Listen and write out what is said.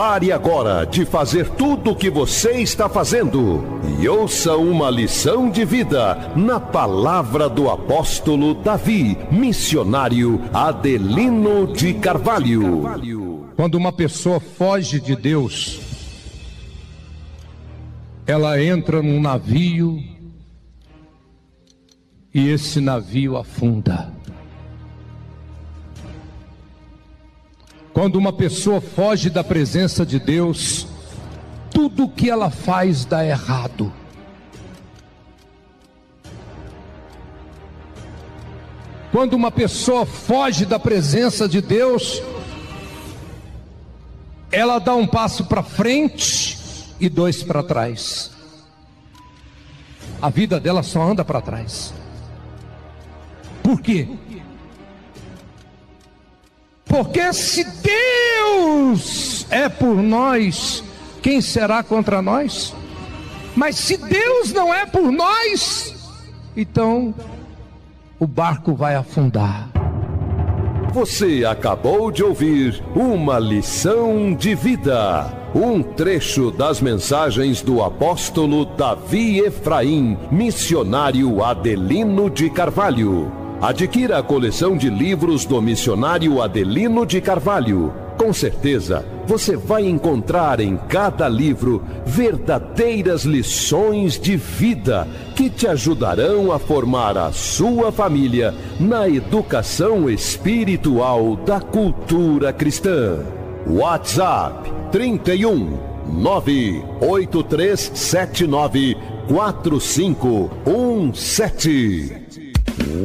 Pare agora de fazer tudo o que você está fazendo e ouça uma lição de vida na palavra do apóstolo Davi, missionário Adelino de Carvalho. Quando uma pessoa foge de Deus, ela entra num navio e esse navio afunda. Quando uma pessoa foge da presença de Deus, tudo que ela faz dá errado. Quando uma pessoa foge da presença de Deus, ela dá um passo para frente e dois para trás. A vida dela só anda para trás. Por quê? Porque se Deus é por nós, quem será contra nós? Mas se Deus não é por nós, então o barco vai afundar. Você acabou de ouvir uma lição de vida. Um trecho das mensagens do apóstolo Davi Efraim, missionário Adelino de Carvalho. Adquira a coleção de livros do missionário Adelino de Carvalho. Com certeza, você vai encontrar em cada livro verdadeiras lições de vida que te ajudarão a formar a sua família na educação espiritual da cultura cristã. WhatsApp 31 98379 4517.